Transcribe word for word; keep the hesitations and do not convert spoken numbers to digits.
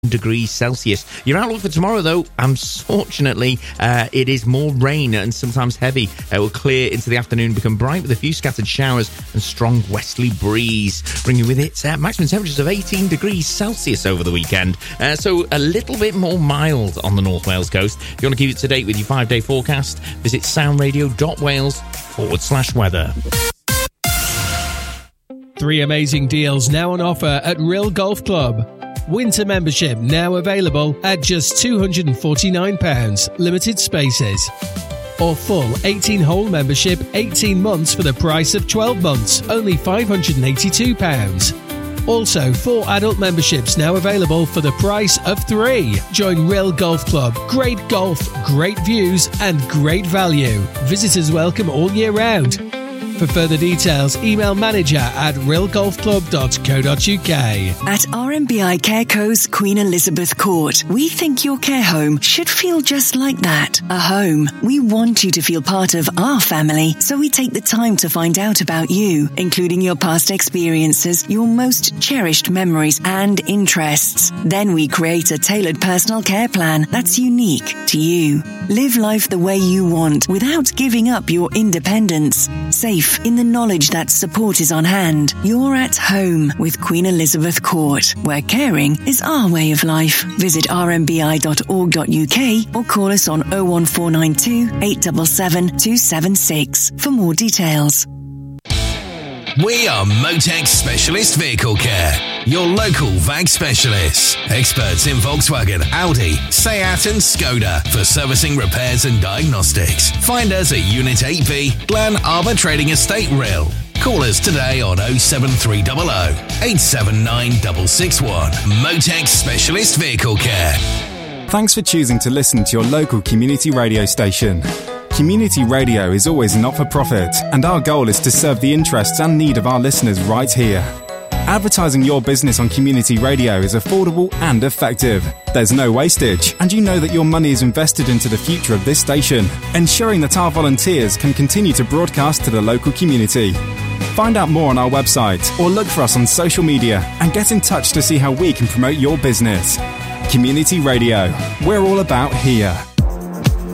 degrees Celsius. Your outlook for tomorrow, though, unfortunately, uh, it is more rain and sometimes heavy. It will clear into the afternoon, become bright with a few scattered showers and strong westerly breeze, bringing with it uh, maximum temperatures of eighteen degrees Celsius over the weekend. Uh, so a little bit more mild on the North Wales coast. If you want to keep it to date with your five-day forecast, visit soundradio.wales forward slash weather. Three amazing deals now on offer at Rill Golf Club. Winter membership now available at just two hundred forty-nine pounds, limited spaces. Or full eighteen-hole membership, eighteen months for the price of twelve months, only five hundred eighty-two pounds. Also, four adult memberships now available for the price of three. Join Rill Golf Club. Great golf, great views and great value. Visitors welcome all year round. For further details, email manager at rill golf club dot co dot uk. At R M B I Careco's Queen Elizabeth Court, we think your care home should feel just like that, a home. We want you to feel part of our family, so we take the time to find out about you, including your past experiences, your most cherished memories and interests. Then we create a tailored personal care plan that's unique to you. Live life the way you want without giving up your independence. Safe in the knowledge that support is on hand. You're at home with Queen Elizabeth Court, where caring is our way of life. Visit r m b i dot org dot u k or call us on oh one four nine two, eight seven seven, two seven six for more details. We are Motec Specialist Vehicle Care, your local V A G specialists. Experts in Volkswagen, Audi, Seat and Skoda for servicing, repairs and diagnostics. Find us at Unit eight B, Glen Arbor Trading Estate, Rill. Call us today on oh seven three hundred, eight seven nine six six one. Motec Specialist Vehicle Care. Thanks for choosing to listen to your local community radio station. Community radio is always not-for-profit, and our goal is to serve the interests and need of our listeners right here. Advertising your business on community radio is affordable and effective. There's no wastage, and you know that your money is invested into the future of this station, ensuring that our volunteers can continue to broadcast to the local community. Find out more on our website or look for us on social media and get in touch to see how we can promote your business. Community Radio. We're all about here.